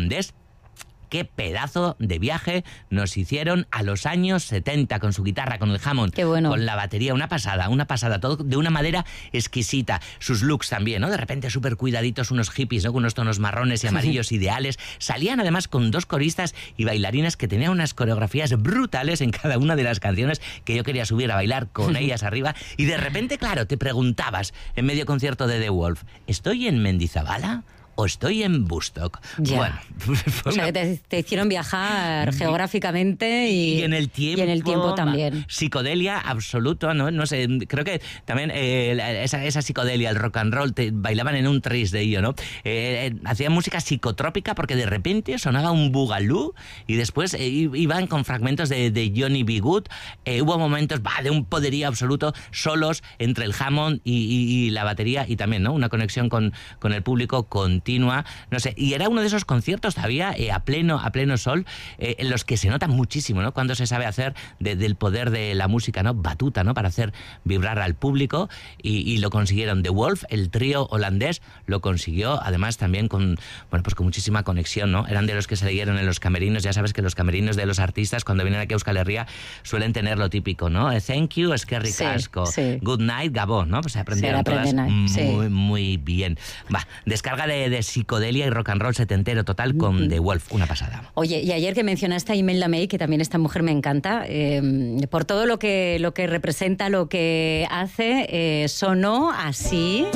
holandés. Qué pedazo de viaje nos hicieron a los años 70 con su guitarra, con el Hammond, Qué bueno. con la batería, una pasada, todo de una madera exquisita. Sus looks también, ¿no? De repente súper cuidaditos, unos hippies, ¿no? Con unos tonos marrones y amarillos ideales. Salían además con 2 coristas y bailarinas que tenían unas coreografías brutales en cada una de las canciones que yo quería subir a bailar con ellas arriba. Y de repente, claro, te preguntabas en medio concierto de The Wolf, ¿estoy en Mendizabala o estoy en Bustock? Ya. Bueno, o sea, que te hicieron viajar geográficamente y en el tiempo. Y en el tiempo también. Psicodelia absoluto, ¿no? No sé, creo que también esa psicodelia, el rock and roll, bailaban en un tris de ello, ¿no? Hacían música psicotrópica porque de repente sonaba un boogaloo y después iban con fragmentos de Johnny B. Good. Hubo momentos de un poderío absoluto, solos entre el Hammond y la batería, y también, ¿no? Una conexión con el público continua, no sé, y era uno de esos conciertos todavía a pleno sol, en los que se nota muchísimo, ¿no? Cuando se sabe hacer del poder de la música, ¿no? Batuta, ¿no? Para hacer vibrar al público, y lo consiguieron. The Wolf, el trío holandés, lo consiguió, además también con muchísima conexión, ¿no? Eran de los que se leyeron en los camerinos. Ya sabes que los camerinos de los artistas, cuando vienen aquí a Euskal Herria, suelen tener lo típico, ¿no? Thank you, eskerrik asko. Sí. Good night, Gabón, ¿no? Pues se aprendieron todas muy bien. Descarga de psicodelia y rock and roll setentero total con The Wolf, una pasada. Oye, y ayer que mencionaste a Imelda May, que también esta mujer me encanta, por todo lo que representa, lo que hace, sonó así.